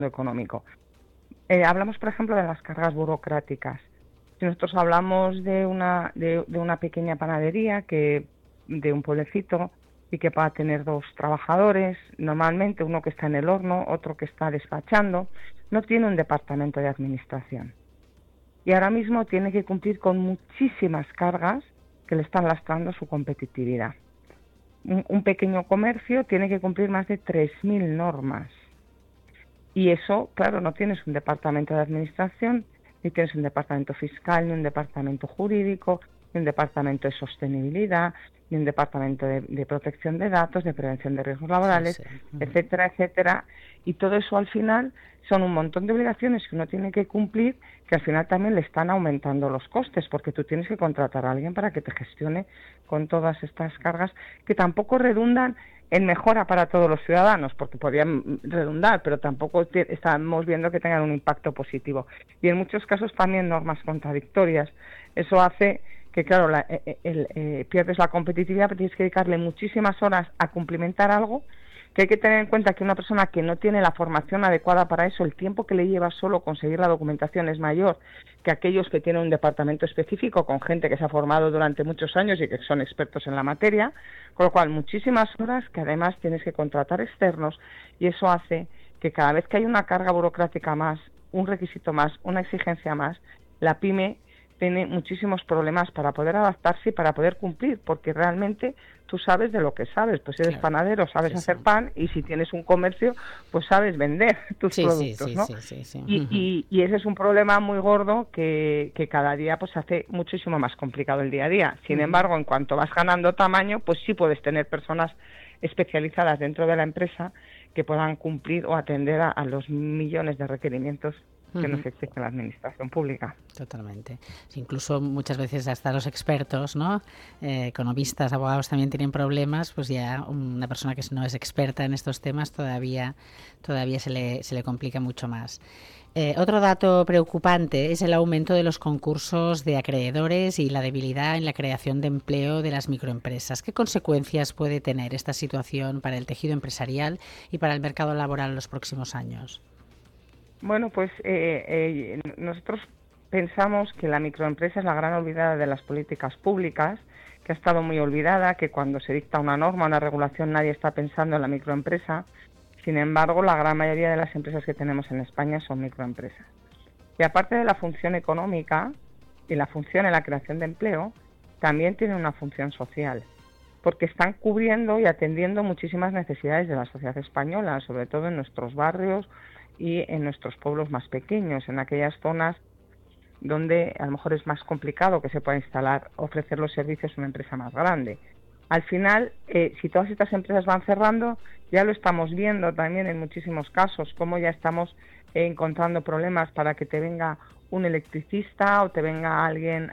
económico. Hablamos, por ejemplo, de las cargas burocráticas. Si nosotros hablamos de una pequeña panadería de un pueblecito y que va a tener 2 trabajadores, normalmente uno que está en el horno, otro que está despachando, no tiene un departamento de administración. Y ahora mismo tiene que cumplir con muchísimas cargas que le están lastrando su competitividad. Un pequeño comercio tiene que cumplir más de 3.000 normas. Y eso, claro, no tienes un departamento de administración, ni tienes un departamento fiscal, ni un departamento jurídico, ni un departamento de sostenibilidad, ni un departamento de protección de datos, de prevención de riesgos laborales, Sí, sí. etcétera, etcétera. Y todo eso al final son un montón de obligaciones que uno tiene que cumplir, que al final también le están aumentando los costes, porque tú tienes que contratar a alguien para que te gestione con todas estas cargas que tampoco redundan en mejora para todos los ciudadanos, porque podrían redundar, pero tampoco estamos viendo que tengan un impacto positivo. Y en muchos casos también normas contradictorias. Eso hace que, claro, pierdes la competitividad, pero tienes que dedicarle muchísimas horas a cumplimentar algo, que hay que tener en cuenta que una persona que no tiene la formación adecuada para eso, el tiempo que le lleva solo conseguir la documentación es mayor que aquellos que tienen un departamento específico con gente que se ha formado durante muchos años y que son expertos en la materia, con lo cual muchísimas horas que además tienes que contratar externos, y eso hace que cada vez que hay una carga burocrática más, un requisito más, una exigencia más, la pyme tiene muchísimos problemas para poder adaptarse y para poder cumplir, porque realmente tú sabes de lo que sabes. Pues si eres Claro. panadero, sabes Sí, hacer sí. pan, y si tienes un comercio, pues sabes vender tus Sí, sí, productos, sí, ¿no? sí, sí, sí. Y ese es un problema muy gordo que cada día pues hace muchísimo más complicado el día a día. Sin embargo, en cuanto vas ganando tamaño, pues sí puedes tener personas especializadas dentro de la empresa que puedan cumplir o atender a los millones de requerimientos que nos exige la administración pública. Totalmente. Incluso muchas veces hasta los expertos, ¿no? Economistas, abogados también tienen problemas, pues ya una persona que no es experta en estos temas todavía se le complica mucho más. Otro dato preocupante es el aumento de los concursos de acreedores y la debilidad en la creación de empleo de las microempresas. ¿Qué consecuencias puede tener esta situación para el tejido empresarial y para el mercado laboral en los próximos años? Bueno, pues nosotros pensamos que la microempresa es la gran olvidada de las políticas públicas, que ha estado muy olvidada, que cuando se dicta una norma, una regulación, nadie está pensando en la microempresa. Sin embargo, la gran mayoría de las empresas que tenemos en España son microempresas. Y aparte de la función económica y la función en la creación de empleo, también tienen una función social, porque están cubriendo y atendiendo muchísimas necesidades de la sociedad española, sobre todo en nuestros barrios y en nuestros pueblos más pequeños, en aquellas zonas donde a lo mejor es más complicado que se pueda instalar, ofrecer los servicios a una empresa más grande. Al final, si todas estas empresas van cerrando, ya lo estamos viendo también en muchísimos casos, cómo ya estamos encontrando problemas para que te venga un electricista o te venga alguien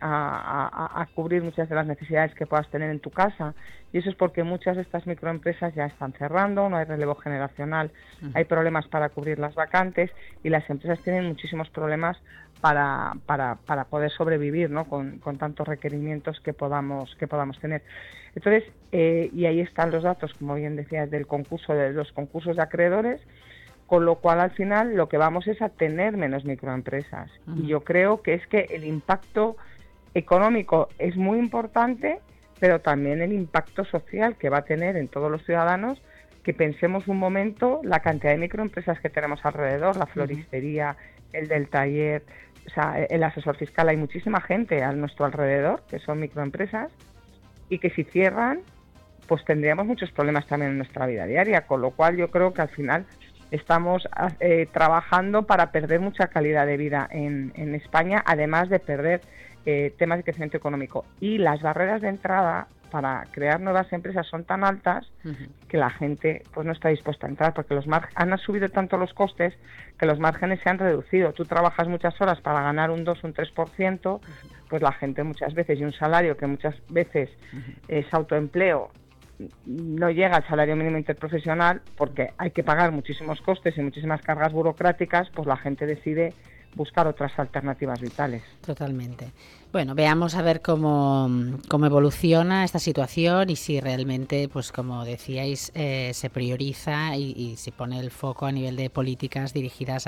a cubrir muchas de las necesidades que puedas tener en tu casa. Y eso es porque muchas de estas microempresas ya están cerrando, no hay relevo generacional, hay problemas para cubrir las vacantes, y las empresas tienen muchísimos problemas para poder sobrevivir, ¿no? con tantos requerimientos que podamos tener. Entonces, y ahí están los datos, como bien decías, de los concursos de acreedores, con lo cual al final lo que vamos es a tener menos microempresas. Y yo creo que es que el impacto económico es muy importante, pero también el impacto social que va a tener en todos los ciudadanos, que pensemos un momento la cantidad de microempresas que tenemos alrededor, la floristería, el del taller, o sea, el asesor fiscal, hay muchísima gente a nuestro alrededor que son microempresas, y que si cierran, pues tendríamos muchos problemas también en nuestra vida diaria, con lo cual yo creo que al final estamos trabajando para perder mucha calidad de vida en España, además de perder temas de crecimiento económico. Y las barreras de entrada para crear nuevas empresas son tan altas que la gente pues no está dispuesta a entrar, porque han subido tanto los costes que los márgenes se han reducido. Tú trabajas muchas horas para ganar un 2 o un 3%, pues la gente muchas veces, y un salario que muchas veces es autoempleo, no llega al salario mínimo interprofesional, porque hay que pagar muchísimos costes y muchísimas cargas burocráticas, pues la gente decide buscar otras alternativas vitales. Totalmente. Bueno, veamos a ver cómo evoluciona esta situación y si realmente, pues como decíais, se prioriza y se pone el foco a nivel de políticas dirigidas